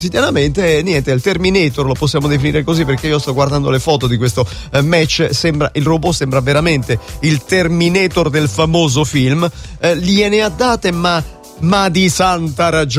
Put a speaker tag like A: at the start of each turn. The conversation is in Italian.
A: quotidianamente. Niente, il Terminator lo possiamo definire così, perché io sto guardando le foto di questo match, il robot sembra veramente il Terminator del famoso film. Gliene ha date ma di santa ragione.